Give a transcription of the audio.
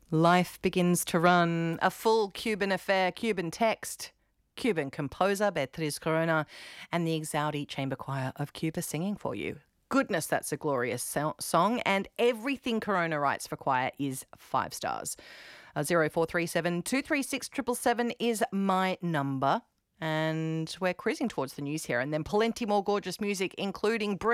Life begins to run. A full Cuban affair, Cuban text, Cuban composer Beatriz Corona, and the Exaudi Chamber Choir of Cuba singing for you. Goodness, that's a glorious song, and everything Corona writes for choir is 5 stars. 0437 236 777 is my number, and we're cruising towards the news here, and then plenty more gorgeous music, including